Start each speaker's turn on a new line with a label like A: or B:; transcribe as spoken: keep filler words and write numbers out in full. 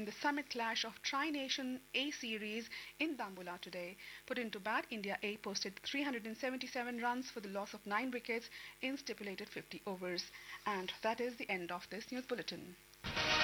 A: the summit clash of Tri-Nation A Series in Dambulla today. Put into bat, India A posted three hundred seventy-seven runs for the loss of nine wickets in stipulated fifty overs. And that is the end of this news bulletin.